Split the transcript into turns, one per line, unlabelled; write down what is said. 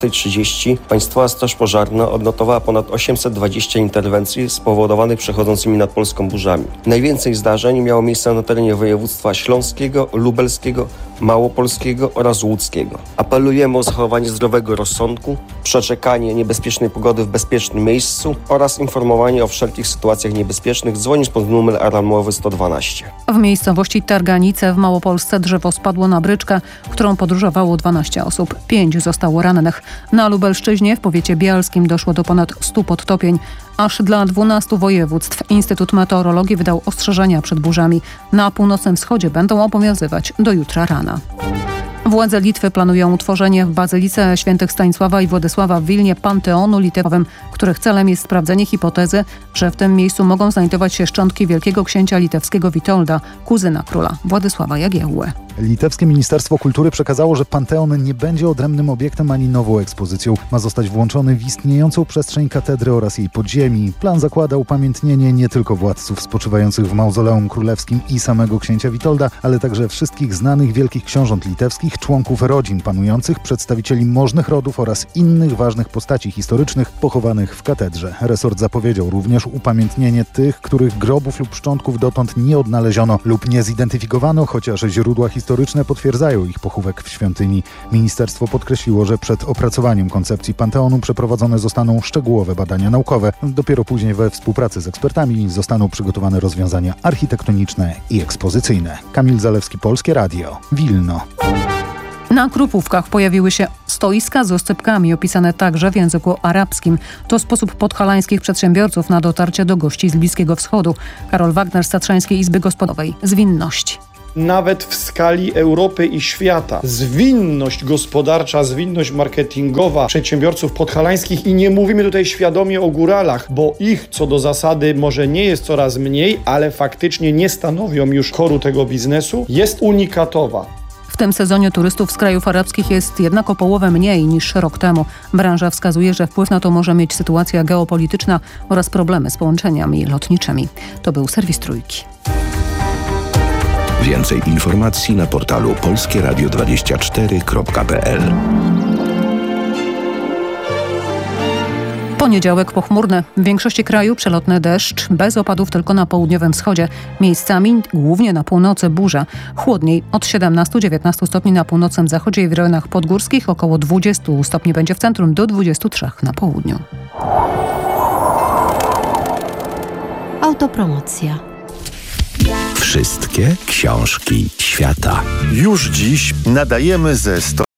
30 Państwowa Straż Pożarna odnotowała ponad 820 interwencji spowodowanych przechodzącymi nad Polską burzami. Najwięcej zdarzeń miało miejsce na terenie województwa śląskiego, lubelskiego, małopolskiego oraz łódzkiego. Apelujemy o zachowanie zdrowego rozsądku, przeczekanie niebezpiecznej pogody w bezpiecznym miejscu oraz informowanie o wszelkich sytuacjach niebezpiecznych, dzwoniąc pod numer alarmowy 112.
W miejscowości Targanice w Małopolsce drzewo spadło na bryczkę, którą podróżowało 12 osób. 5 zostało rannych. Na Lubelszczyźnie w powiecie bialskim doszło do ponad 100 podtopień. Aż dla 12 województw Instytut Meteorologii wydał ostrzeżenia przed burzami. Na północnym wschodzie będą obowiązywać do jutra rana. Władze Litwy planują utworzenie w Bazylice Świętych Stanisława i Władysława w Wilnie panteonu litewowym, których celem jest sprawdzenie hipotezy, że w tym miejscu mogą znajdować się szczątki wielkiego księcia litewskiego Witolda, kuzyna króla Władysława Jagiełły.
Litewskie Ministerstwo Kultury przekazało, że Panteon nie będzie odrębnym obiektem ani nową ekspozycją. Ma zostać włączony w istniejącą przestrzeń katedry oraz jej podziemi. Plan zakłada upamiętnienie nie tylko władców spoczywających w mauzoleum królewskim i samego księcia Witolda, ale także wszystkich znanych wielkich książąt litewskich, członków rodzin panujących, przedstawicieli możnych rodów oraz innych ważnych postaci historycznych pochowanych w katedrze. Resort zapowiedział również upamiętnienie tych, których grobów lub szczątków dotąd nie odnaleziono lub nie zidentyfikowano, chociaż źródła historyczne potwierdzają ich pochówek w świątyni. Ministerstwo podkreśliło, że przed opracowaniem koncepcji Panteonu przeprowadzone zostaną szczegółowe badania naukowe. Dopiero później we współpracy z ekspertami zostaną przygotowane rozwiązania architektoniczne i ekspozycyjne. Kamil Zalewski, Polskie Radio, Wilno.
Na Krupówkach pojawiły się stoiska z oscypkami, opisane także w języku arabskim. To sposób podhalańskich przedsiębiorców na dotarcie do gości z Bliskiego Wschodu. Karol Wagner z Tatrzańskiej Izby Gospodarczej. Zwinność.
Nawet w skali Europy i świata. Zwinność gospodarcza, zwinność marketingowa przedsiębiorców podhalańskich i nie mówimy tutaj świadomie o góralach, bo ich co do zasady może nie jest coraz mniej, ale faktycznie nie stanowią już koru tego biznesu, jest unikatowa.
W tym sezonie turystów z krajów arabskich jest jednak o połowę mniej niż rok temu. Branża wskazuje, że wpływ na to może mieć sytuacja geopolityczna oraz problemy z połączeniami lotniczymi. To był serwis Trójki.
Więcej informacji na portalu polskieradio24.pl.
Poniedziałek pochmurny. W większości kraju przelotny deszcz, bez opadów tylko na południowym wschodzie. Miejscami, głównie na północy, burza. Chłodniej od 17-19 stopni na północnym zachodzie i w rejonach podgórskich, około 20 stopni będzie w centrum, do 23 na południu.
Autopromocja.
Wszystkie książki świata.
Już dziś nadajemy ze